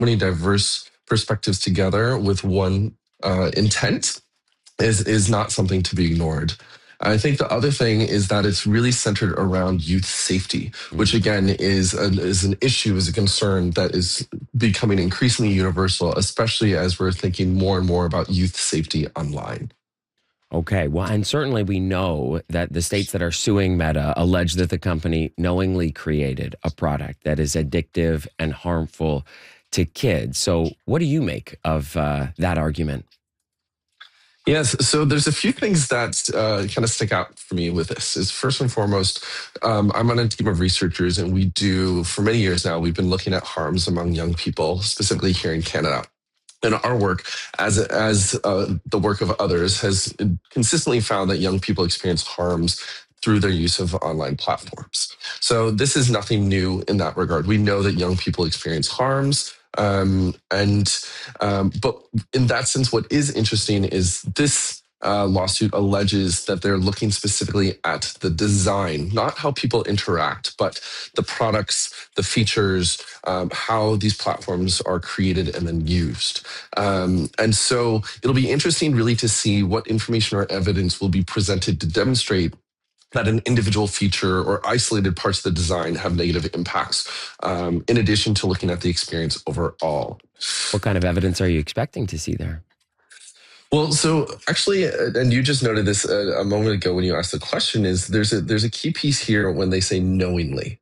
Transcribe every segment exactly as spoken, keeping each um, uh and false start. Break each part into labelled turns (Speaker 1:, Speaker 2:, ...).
Speaker 1: many diverse perspectives together with one uh, intent is is not something to be ignored. I think the other thing is that it's really centered around youth safety, which again is an, is an issue, is a concern that is becoming increasingly universal, especially as we're thinking more and more about youth safety online.
Speaker 2: Okay, well, and certainly we know that the states that are suing Meta allege that the company knowingly created a product that is addictive and harmful to kids. So what do you make of uh, that argument?
Speaker 1: Yes, so there's a few things that uh, kind of stick out for me with this. Is first and foremost, um, I'm on a team of researchers, and we do for many years now. We've been looking at harms among young people, specifically here in Canada. And our work, as as uh, the work of others, has consistently found that young people experience harms through their use of online platforms. So this is nothing new in that regard. We know that young people experience harms. Um, and um, but in that sense, what is interesting is this uh, lawsuit alleges that they're looking specifically at the design, not how people interact, but the products, the features, um, how these platforms are created and then used. Um, and so it'll be interesting really to see what information or evidence will be presented to demonstrate that an individual feature or isolated parts of the design have negative impacts, um, in addition to looking at the experience overall.
Speaker 2: What kind of evidence are you expecting to see there?
Speaker 1: Well, so actually, uh, and you just noted this a, a moment ago when you asked the question, is there's a there's a key piece here when they say knowingly.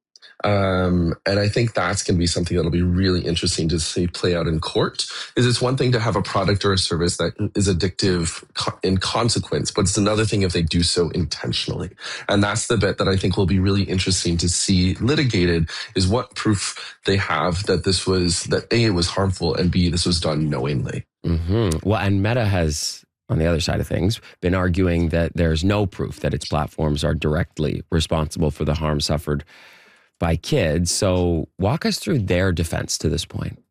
Speaker 1: Um, and I think that's going to be something that'll be really interesting to see play out in court. Is it's one thing to have a product or a service that is addictive co- in consequence, but it's another thing if they do so intentionally. And that's the bit that I think will be really interesting to see litigated, is what proof they have that this was, that A, it was harmful, and B, this was done knowingly.
Speaker 2: Mm-hmm. Well, and Meta has, on the other side of things, been arguing that there's no proof that its platforms are directly responsible for the harm suffered by kids. So walk us through their defense to this point.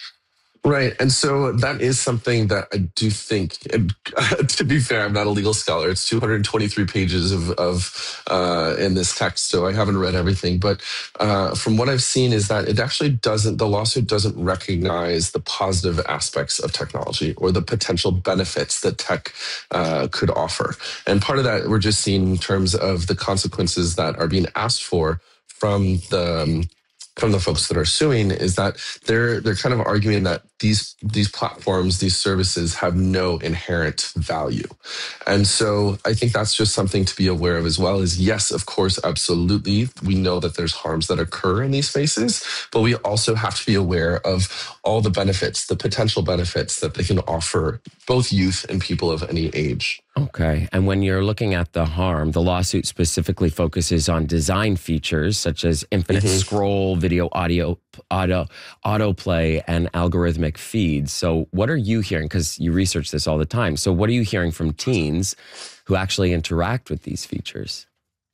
Speaker 1: Right. And so that is something that I do think, and to be fair, I'm not a legal scholar. It's two hundred twenty-three pages of, of uh, in this text, so I haven't read everything. But uh, from what I've seen is that it actually doesn't, the lawsuit doesn't recognize the positive aspects of technology or the potential benefits that tech uh, could offer. And part of that we're just seeing in terms of the consequences that are being asked for from the um, from the folks that are suing, is that they're they're kind of arguing that these these platforms, these services have no inherent value. And so I think that's just something to be aware of as well. Is yes, of course, absolutely, we know that there's harms that occur in these spaces, but we also have to be aware of all the benefits, the potential benefits that they can offer both youth and people of any age.
Speaker 2: Okay. And when you're looking at the harm, the lawsuit specifically focuses on design features such as infinite mm-hmm. scroll, video, audio, auto, autoplay, and algorithmic feeds. So what are you hearing? Because you research this all the time. So what are you hearing from teens who actually interact with these features?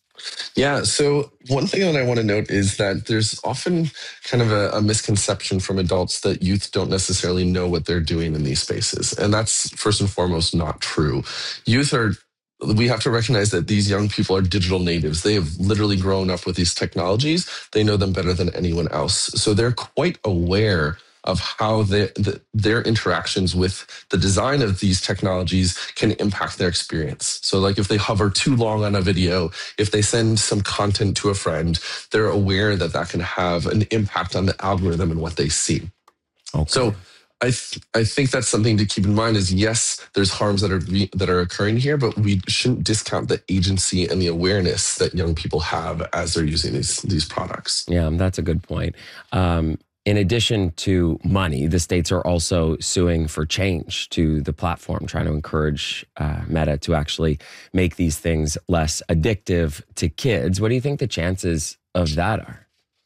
Speaker 1: Yeah, so one thing that I want to note is that there's often kind of a, a misconception from adults that youth don't necessarily know what they're doing in these spaces. And that's first and foremost not true. Youth are, we have to recognize that these young people are digital natives. They have literally grown up with these technologies. They know them better than anyone else. So they're quite aware of how they, the, their interactions with the design of these technologies can impact their experience. So like if they hover too long on a video, if they send some content to a friend, they're aware that that can have an impact on the algorithm and what they see. Okay. So I th- I think that's something to keep in mind is, yes, there's harms that are re- that are occurring here, but we shouldn't discount the agency and the awareness that young people have as they're using these, these products.
Speaker 2: Yeah, that's a good point. Um, In addition to money, the states are also suing for change to the platform, trying to encourage uh, Meta to actually make these things less addictive to kids. What do you think the chances of that are?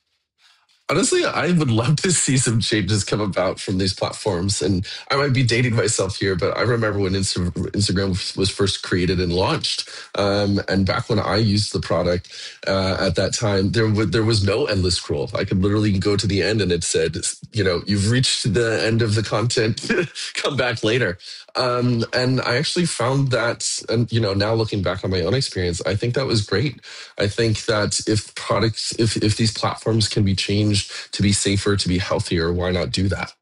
Speaker 1: Honestly, I would love to see some changes come about from these platforms. And I might be dating myself here, but I remember when Insta- Instagram was first created and launched. Um, and back when I used the product uh, at that time, there, w- there was no endless scroll. I could literally go to the end and it said, you know, you've reached the end of the content, come back later. Um, and I actually found that, and you know, now looking back on my own experience, I think that was great. I think that if products, if if these platforms can be changed to be safer, to be healthier, why not do that?